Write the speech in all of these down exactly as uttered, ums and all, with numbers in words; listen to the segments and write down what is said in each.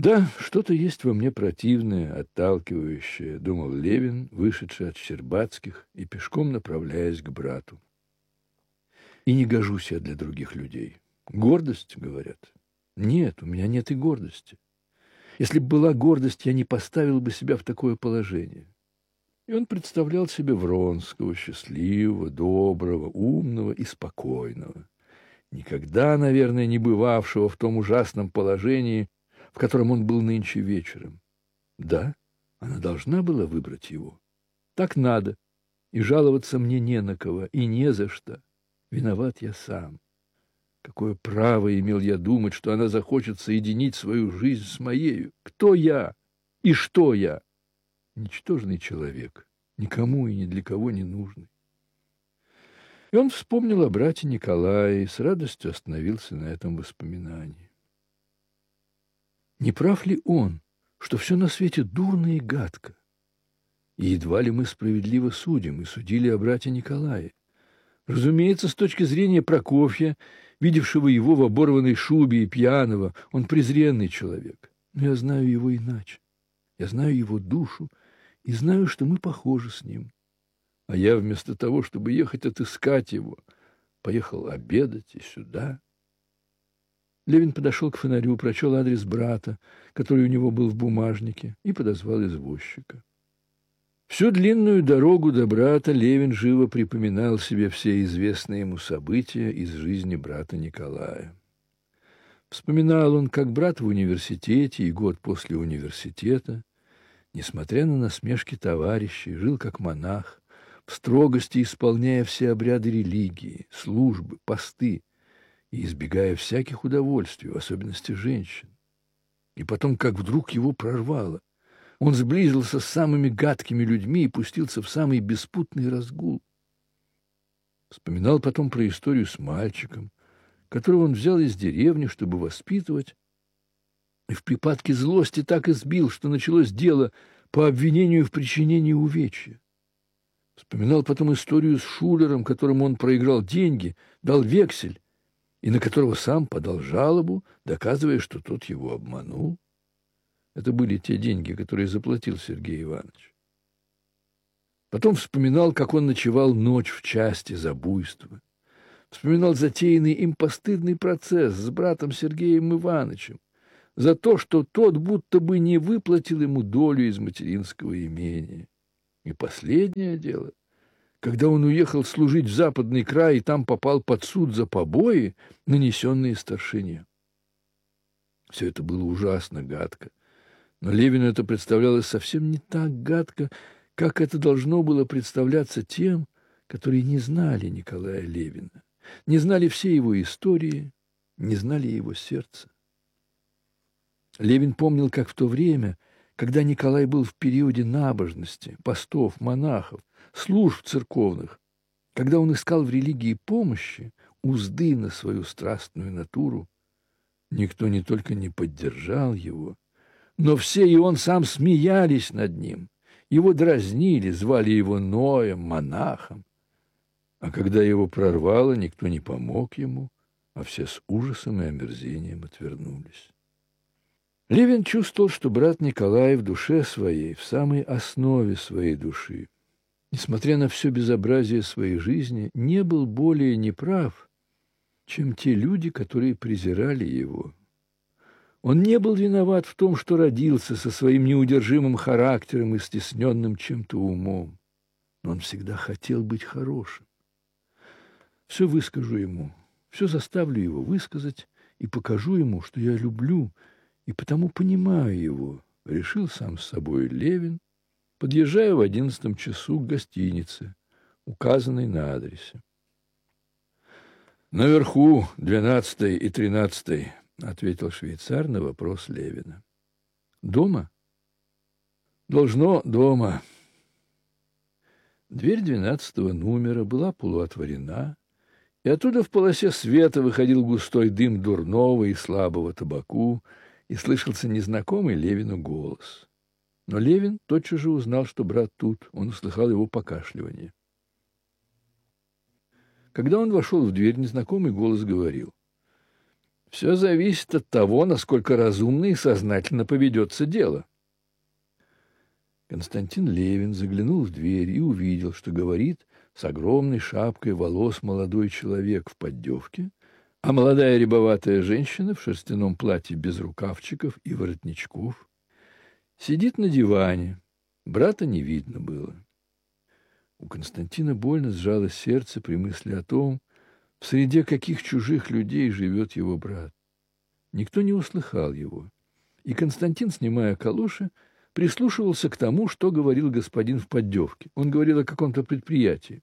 Да, что-то есть во мне противное, отталкивающее, думал Левин, вышедший от Щербацких и пешком направляясь к брату. И не гожусь я для других людей. Гордость, говорят. Нет, у меня нет и гордости. Если бы была гордость, я не поставил бы себя в такое положение. И он представлял себе Вронского, счастливого, доброго, умного и спокойного, никогда, наверное, не бывавшего в том ужасном положении, в котором он был нынче вечером. Да, она должна была выбрать его. Так надо, и жаловаться мне не на кого, и не за что. Виноват я сам. Какое право имел я думать, что она захочет соединить свою жизнь с моею? Кто я? И что я? Ничтожный человек, никому и ни для кого не нужный. И он вспомнил о брате Николае и с радостью остановился на этом воспоминании. Не прав ли он, что все на свете дурно и гадко? И едва ли мы справедливо судим и судили о брате Николае? Разумеется, с точки зрения Прокофья, видевшего его в оборванной шубе и пьяного, он презренный человек. Но я знаю его иначе. Я знаю его душу и знаю, что мы похожи с ним. А я вместо того, чтобы ехать отыскать его, поехал обедать и сюда. Левин подошел к фонарю, прочел адрес брата, который у него был в бумажнике, и подозвал извозчика. Всю длинную дорогу до брата Левин живо припоминал себе все известные ему события из жизни брата Николая. Вспоминал он, как брат в университете и год после университета, несмотря на насмешки товарищей, жил как монах, в строгости исполняя все обряды религии, службы, посты, и избегая всяких удовольствий, в особенности женщин. И потом, как вдруг его прорвало, он сблизился с самыми гадкими людьми и пустился в самый беспутный разгул. Вспоминал потом про историю с мальчиком, которого он взял из деревни, чтобы воспитывать, и в припадке злости так избил, что началось дело по обвинению в причинении увечья. Вспоминал потом историю с шулером, которому он проиграл деньги, дал вексель, и на которого сам подал жалобу, доказывая, что тот его обманул. Это были те деньги, которые заплатил Сергей Иванович. Потом вспоминал, как он ночевал ночь в части за буйство. Вспоминал затеянный им постыдный процесс с братом Сергеем Ивановичем за то, что тот будто бы не выплатил ему долю из материнского имения. И последнее дело, когда он уехал служить в Западный край и там попал под суд за побои, нанесенные старшине. Все это было ужасно гадко. Но Левину это представлялось совсем не так гадко, как это должно было представляться тем, которые не знали Николая Левина, не знали все его истории, не знали его сердца. Левин помнил, как в то время, когда Николай был в периоде набожности, постов, монахов, служб церковных, когда он искал в религии помощи, узды на свою страстную натуру, никто не только не поддержал его, но все и он сам смеялись над ним, его дразнили, звали его Ноем, монахом. А когда его прорвало, никто не помог ему, а все с ужасом и омерзением отвернулись. Левин чувствовал, что брат Николай в душе своей, в самой основе своей души, несмотря на все безобразие своей жизни, не был более неправ, чем те люди, которые презирали его. Он не был виноват в том, что родился со своим неудержимым характером и стесненным чем-то умом, но он всегда хотел быть хорошим. Все выскажу ему, все заставлю его высказать и покажу ему, что я люблю и потому понимаю его, решил сам с собой Левин, подъезжая в одиннадцатом часу к гостинице, указанной на адресе. «Наверху, двенадцатой и тринадцатой», — ответил швейцар на вопрос Левина. «Дома?» «Должно дома». Дверь двенадцатого номера была полуотворена, и оттуда в полосе света выходил густой дым дурного и слабого табаку, и слышался незнакомый Левину голос. Но Левин тотчас же узнал, что брат тут, он услыхал его покашливание. Когда он вошел в дверь, незнакомый голос говорил: Все зависит от того, насколько разумно и сознательно поведется дело. Константин Левин заглянул в дверь и увидел, что говорит с огромной шапкой волос молодой человек в поддевке, а молодая рябоватая женщина в шерстяном платье без рукавчиков и воротничков сидит на диване. Брата не видно было. У Константина больно сжалось сердце при мысли о том, в среде каких чужих людей живет его брат. Никто не услыхал его, и Константин, снимая калоши, прислушивался к тому, что говорил господин в поддевке. Он говорил о каком-то предприятии.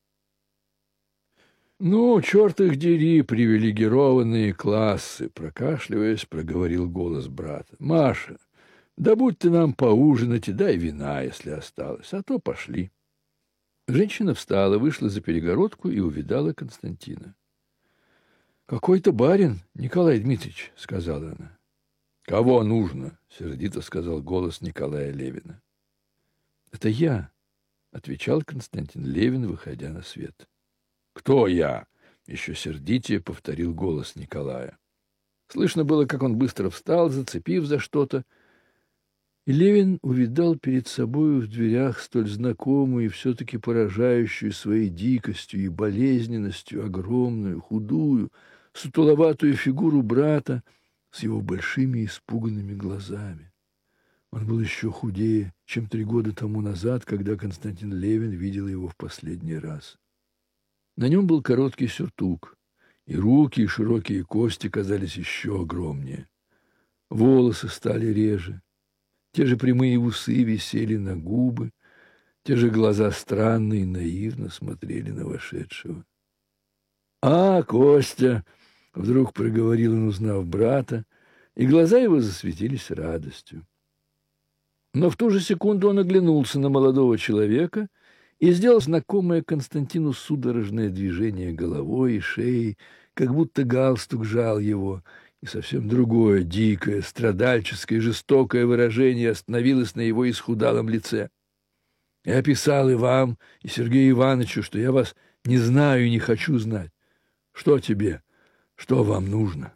«Ну, черт их дери, привилегированные классы!» — прокашливаясь, проговорил голос брата. «Маша, да будь ты нам поужинать и дай вина, если осталось, а то пошли». Женщина встала, вышла за перегородку и увидала Константина. «Какой-то барин, Николай Дмитриевич», — сказала она. «Кого нужно?» — сердито сказал голос Николая Левина. «Это я», — отвечал Константин Левин, выходя на свет. «Кто я?» — еще сердитее повторил голос Николая. Слышно было, как он быстро встал, зацепив за что-то, и Левин увидал перед собою в дверях столь знакомую и все-таки поражающую своей дикостью и болезненностью огромную, худую, сутуловатую фигуру брата с его большими испуганными глазами. Он был еще худее, чем три года тому назад, когда Константин Левин видел его в последний раз. На нем был короткий сюртук, и руки, и широкие кости казались еще огромнее. Волосы стали реже. Те же прямые усы висели на губы, те же глаза странно и наивно смотрели на вошедшего. «А, Костя!» — вдруг проговорил он, узнав брата, и глаза его засветились радостью. Но в ту же секунду он оглянулся на молодого человека и сделал знакомое Константину судорожное движение головой и шеей, как будто галстук жал его, и совсем другое, дикое, страдальческое, жестокое выражение остановилось на его исхудалом лице. «Я писал и вам, и Сергею Ивановичу, что я вас не знаю и не хочу знать. Что тебе? Что вам нужно?»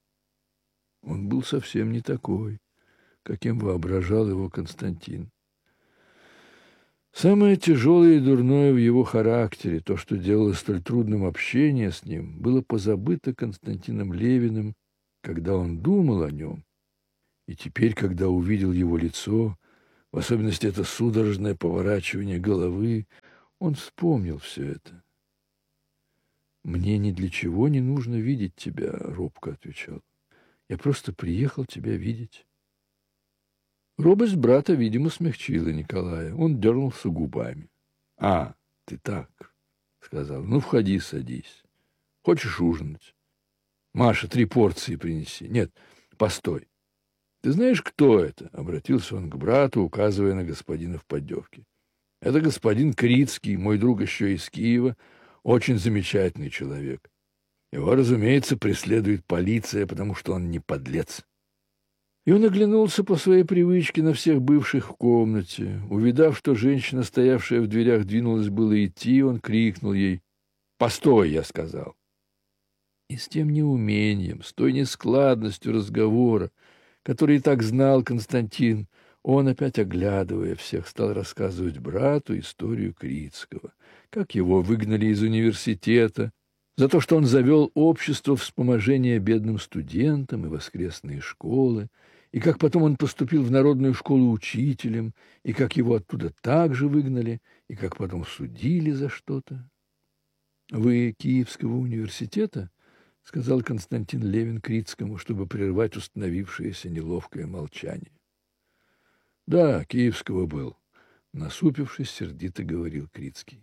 Он был совсем не такой, каким воображал его Константин. Самое тяжелое и дурное в его характере, то, что делало столь трудным общение с ним, было позабыто Константином Левиным, когда он думал о нем, и теперь, когда увидел его лицо, в особенности это судорожное поворачивание головы, он вспомнил все это. «Мне ни для чего не нужно видеть тебя», — робко отвечал. «Я просто приехал тебя видеть». Робость брата, видимо, смягчила Николая. Он дернулся губами. «А, ты так», — сказал. «Ну, входи, садись. Хочешь ужинать? Маша, три порции принеси. Нет, постой. Ты знаешь, кто это?» — обратился он к брату, указывая на господина в поддевке. «Это господин Крицкий, мой друг еще из Киева, очень замечательный человек. Его, разумеется, преследует полиция, потому что он не подлец». И он оглянулся по своей привычке на всех бывших в комнате. Увидав, что женщина, стоявшая в дверях, двинулась было идти, он крикнул ей: «Постой!» — я сказал. И с тем неумением, с той нескладностью разговора, который и так знал Константин, он, опять оглядывая всех, стал рассказывать брату историю Крицкого, как его выгнали из университета за то, что он завел общество вспоможения бедным студентам и воскресные школы, и как потом он поступил в народную школу учителем, и как его оттуда также выгнали, и как потом судили за что-то. «Вы Киевского университета?» — сказал Константин Левин Крицкому, чтобы прервать установившееся неловкое молчание. «Да, Киевского был», — насупившись, сердито говорил Крицкий.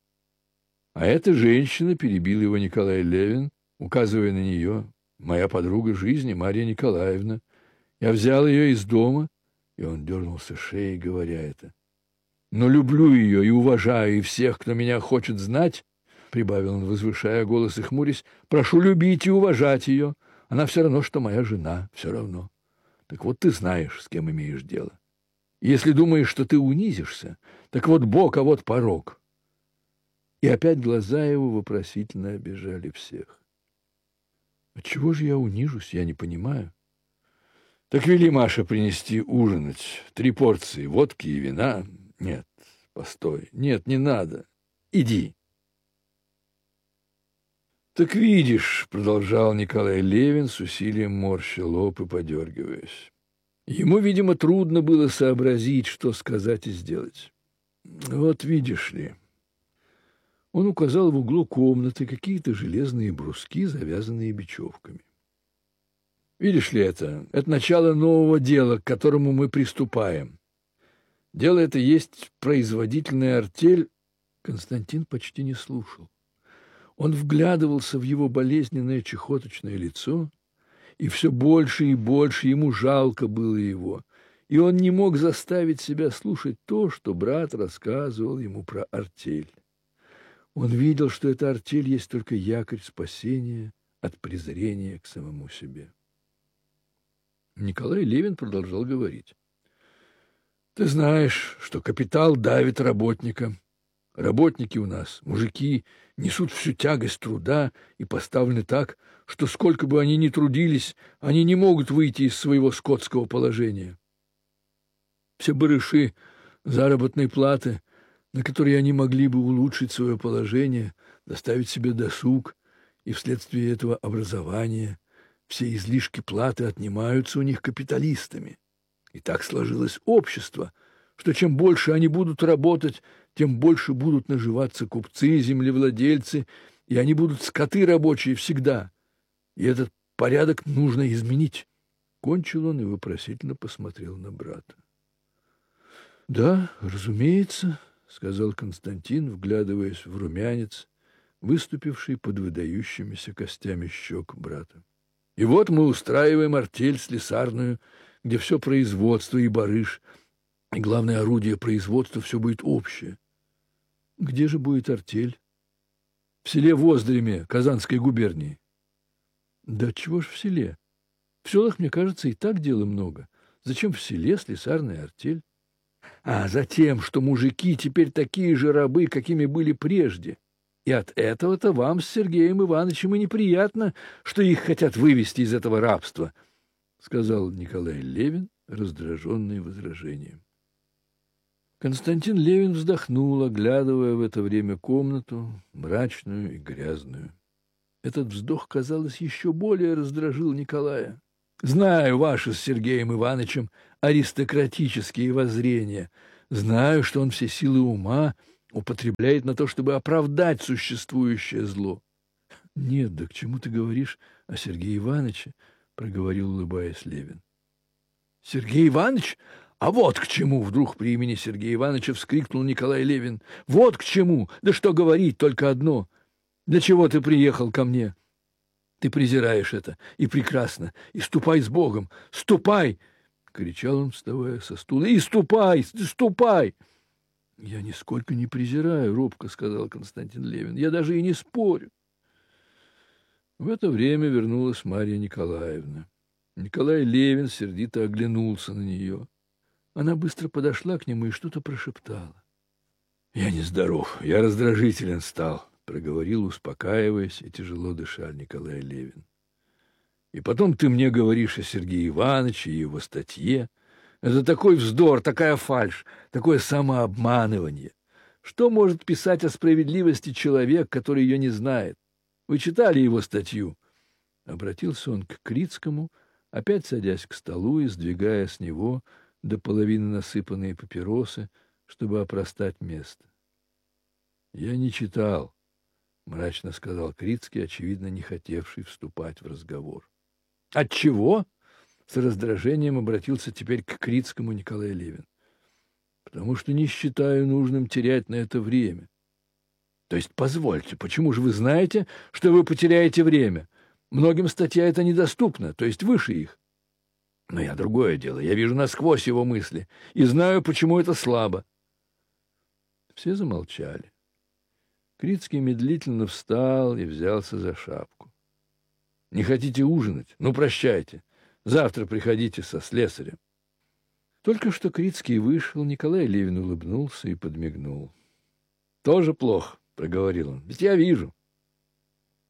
«А эта женщина», — перебил его Николай Левин, указывая на нее, — «моя подруга жизни, Марья Николаевна. Я взял ее из дома», — и он дернулся шеей, говоря это. «Но люблю ее и уважаю, и всех, кто меня хочет знать», — прибавил он, возвышая голос и хмурясь, — «прошу любить и уважать ее. Она все равно, что моя жена, все равно. Так вот ты знаешь, с кем имеешь дело. Если думаешь, что ты унизишься, так вот Бог, а вот порок». И опять глаза его вопросительно обижали всех. Отчего же я унижусь, я не понимаю. Так вели Маше принести ужинать. Три порции водки и вина. Нет, постой. Нет, не надо. Иди. Так видишь, продолжал Николай Левин с усилием морща лоб и подергиваясь. Ему, видимо, трудно было сообразить, что сказать и сделать. Вот видишь ли. Он указал в углу комнаты какие-то железные бруски, завязанные бечевками. Видишь ли это? Это начало нового дела, к которому мы приступаем. Дело это есть производительная артель. Константин почти не слушал. Он вглядывался в его болезненное чехоточное лицо, и все больше и больше ему жалко было его, и он не мог заставить себя слушать то, что брат рассказывал ему про артель. Он видел, что эта артель есть только якорь спасения от презрения к самому себе. Николай Левин продолжал говорить. Ты знаешь, что капитал давит работника. Работники у нас, мужики, несут всю тягость труда и поставлены так, что сколько бы они ни трудились, они не могут выйти из своего скотского положения. Все барыши заработной платы, на которые они могли бы улучшить свое положение, доставить себе досуг, и вследствие этого образования все излишки платы отнимаются у них капиталистами. И так сложилось общество, что чем больше они будут работать, тем больше будут наживаться купцы, землевладельцы, и они будут скоты рабочие всегда. И этот порядок нужно изменить. Кончил он и вопросительно посмотрел на брата. — Да, разумеется, — сказал Константин, вглядываясь в румянец, выступивший под выдающимися костями щек брата. — И вот мы устраиваем артель слесарную, где все производство и барыш, и главное орудие производства все будет общее. Где же будет артель? В селе Воздреме Казанской губернии. Да чего ж в селе? В селах, мне кажется, и так дела много. Зачем в селе слесарная артель? А затем, что мужики теперь такие же рабы, какими были прежде. И от этого-то вам с Сергеем Ивановичем и неприятно, что их хотят вывести из этого рабства, — сказал Николай Левин, раздраженный возражением. Константин Левин вздохнул, оглядывая в это время комнату, мрачную и грязную. Этот вздох, казалось, еще более раздражил Николая. «Знаю ваши с Сергеем Ивановичем аристократические воззрения. Знаю, что он все силы ума употребляет на то, чтобы оправдать существующее зло». «Нет, да к чему ты говоришь о Сергее Ивановиче?» — проговорил, улыбаясь, Левин. «Сергей Иванович? А вот к чему!» — вдруг при имени Сергея Ивановича вскрикнул Николай Левин. «Вот к чему! Да что говорить, только одно! Для чего ты приехал ко мне? Ты презираешь это, и прекрасно, и ступай с Богом! Ступай!» — кричал он, вставая со стула. «И ступай! Ступай!» «Я нисколько не презираю, — робко сказал Константин Левин. — Я даже и не спорю». В это время вернулась Марья Николаевна. Николай Левин сердито оглянулся на нее. Она быстро подошла к нему и что-то прошептала. — Я нездоров, я раздражителен стал, — проговорил, успокаиваясь и тяжело дыша Николай Левин. — И потом ты мне говоришь о Сергее Ивановиче и его статье. Это такой вздор, такая фальшь, такое самообманывание. Что может писать о справедливости человек, который ее не знает? Вы читали его статью? Обратился он к Крицкому, опять садясь к столу и сдвигая с него до половины насыпанные папиросы, чтобы опростать место. — Я не читал, — мрачно сказал Крицкий, очевидно, не хотевший вступать в разговор. — Отчего? — с раздражением обратился теперь к Крицкому Николай Левин. — Потому что не считаю нужным терять на это время. — То есть, позвольте, почему же вы знаете, что вы потеряете время? Многим статья эта недоступна, то есть выше их. Но я другое дело, я вижу насквозь его мысли и знаю, почему это слабо. Все замолчали. Крицкий медлительно встал и взялся за шапку. — Не хотите ужинать? Ну, прощайте. Завтра приходите со слесарем. Только что Крицкий вышел, Николай Левин улыбнулся и подмигнул. — Тоже плохо, — проговорил он, — ведь я вижу.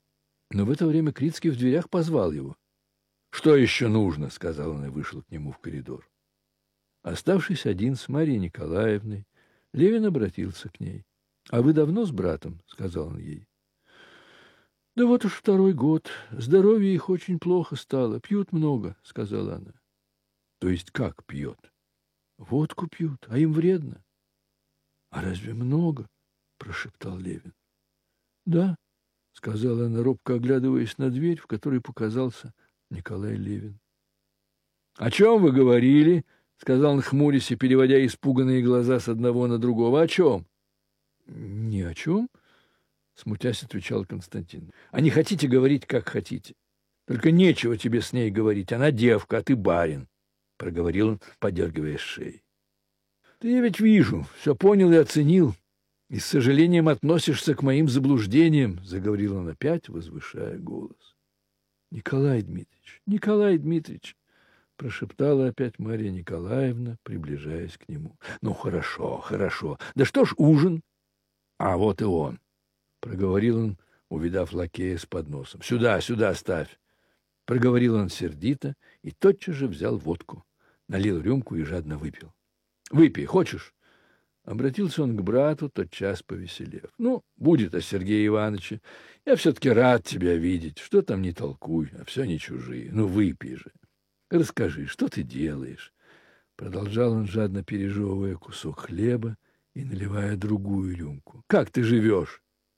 Но в это время Крицкий в дверях позвал его. «Что еще нужно?» — сказал он и вышел к нему в коридор. Оставшись один с Марьей Николаевной, Левин обратился к ней. «А вы давно с братом?» — сказал он ей. «Да вот уж второй год. Здоровье их очень плохо стало. Пьют много», — сказала она. «То есть как пьет?» «Водку пьют, а им вредно». «А разве много?» — прошептал Левин. «Да», — сказала она, робко оглядываясь на дверь, в которой показался Николай Левин. «О чем вы говорили?» — сказал он, хмурясь и переводя испуганные глаза с одного на другого. «О чем?» «Ни о чем», — смутясь, отвечал Константин. «А не хотите говорить, как хотите? Только нечего тебе с ней говорить. Она девка, а ты барин», — проговорил он, подергивая шеей. «Ты, я ведь вижу, все понял и оценил, и с сожалением относишься к моим заблуждениям», — заговорил он опять, возвышая голос. «Николай Дмитриевич, Николай Дмитриевич», — прошептала опять Марья Николаевна, приближаясь к нему. «Ну, хорошо, хорошо. Да что ж ужин?» «А вот и он», — проговорил он, увидав лакея с подносом. «Сюда, сюда ставь», — проговорил он сердито и тотчас же взял водку, налил рюмку и жадно выпил. «Выпей, хочешь?» Обратился он к брату, тотчас повеселев. «Ну, будет о Сергее Ивановиче. Я все-таки рад тебя видеть. Что там не толкуй, а все не чужие. Ну, выпей же. Расскажи, что ты делаешь?» Продолжал он, жадно пережевывая кусок хлеба и наливая другую рюмку. «Как ты живешь?»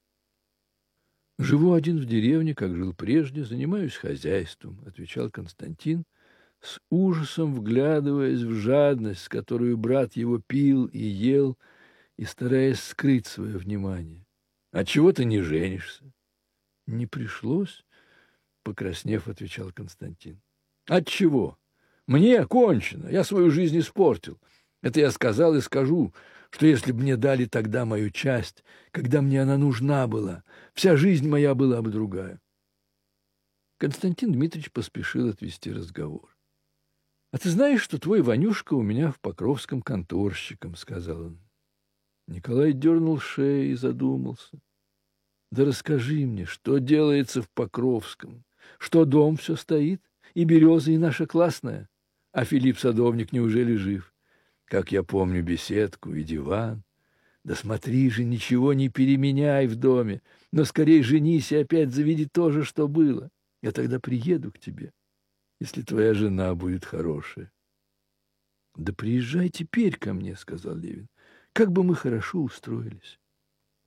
«Живу один в деревне, как жил прежде, занимаюсь хозяйством», — отвечал Константин, с ужасом вглядываясь в жадность, с которой брат его пил и ел, и стараясь скрыть свое внимание. «А чего ты не женишься?» «Не пришлось», — покраснев, отвечал Константин. «Отчего? Мне кончено, я свою жизнь испортил. Это я сказал и скажу, что если бы мне дали тогда мою часть, когда мне она нужна была, вся жизнь моя была бы другая». Константин Дмитриевич поспешил отвести разговор. «А ты знаешь, что твой Ванюшка у меня в Покровском конторщиком?» — сказал он. Николай дернул шею и задумался. «Да расскажи мне, что делается в Покровском? Что дом все стоит, и береза, и наша классная? А Филипп Садовник неужели жив? Как я помню беседку и диван. Да смотри же, ничего не переменяй в доме, но скорей женись и опять заведи то же, что было. Я тогда приеду к тебе, если твоя жена будет хорошая». «Да приезжай теперь ко мне», — сказал Левин. «Как бы мы хорошо устроились».